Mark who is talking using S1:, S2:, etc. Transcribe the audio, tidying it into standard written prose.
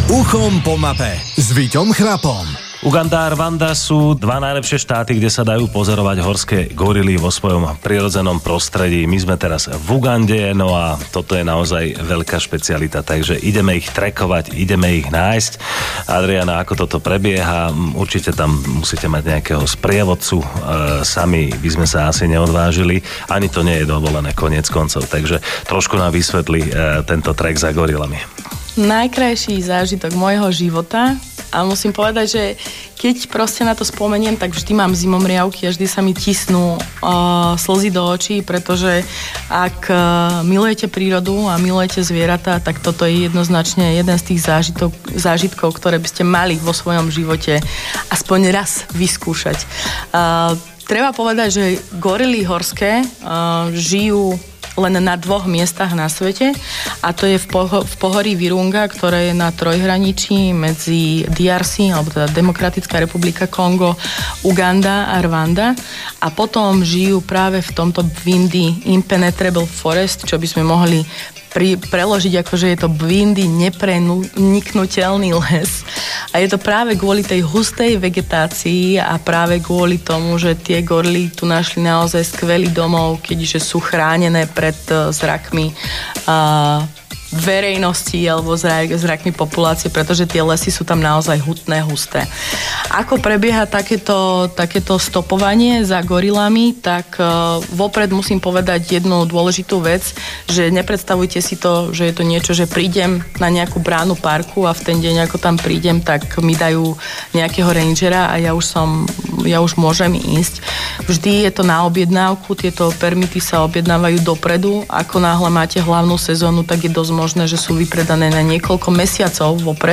S1: Uchom po mape s Víťom Chrapom.
S2: Uganda a Rwanda sú dva najlepšie štáty, kde sa dajú pozorovať horské gorily vo svojom prirodzenom prostredí. My sme teraz v Ugande, no a toto je naozaj veľká špecialita, takže ideme ich trekovať, ideme ich nájsť. Adriana, ako toto prebieha? Určite tam musíte mať nejakého sprievodcu. Sami by sme sa asi neodvážili. Ani to nie je dovolené, koniec koncov. Takže trošku nám vysvetlí tento trek za gorilami.
S3: Najkrajší zážitok môjho života a musím povedať, že keď proste na to spomeniem, tak vždy mám zimomriavky a vždy sa mi tisnú slzy do očí, pretože ak milujete prírodu a milujete zvieratá, tak toto je jednoznačne jeden z tých zážitkov, ktoré by ste mali vo svojom živote aspoň raz vyskúšať. Treba povedať, že gorily horské žijú len na 2 miestach na svete a to je v pohorí Virunga, ktoré je na trojhraničí medzi DRC, alebo teda Demokratická republika Kongo, Uganda a Rwanda a potom žijú práve v tomto Bwindi Impenetrable Forest, čo by sme mohli preložiť ako, že je to Bwindi nepreniknutelný les. A je to práve kvôli tej hustej vegetácii a práve kvôli tomu, že tie gorily tu našli naozaj skvelý domov, keďže sú chránené pred zrakmi verejnosti alebo zrakmi populácie, pretože tie lesy sú tam naozaj husté. Ako prebieha takéto stopovanie za gorilami, tak vopred musím povedať jednu dôležitú vec, že nepredstavujte si to, že je to niečo, že prídem na nejakú bránu parku a v ten deň, ako tam prídem, tak mi dajú nejakého rangera a ja už môžem ísť. Vždy je to na objednávku, tieto permity sa objednávajú dopredu, ako náhle máte hlavnú sezónu, tak je dosť možné, že sú vypredané na niekoľko mesiacov vopred.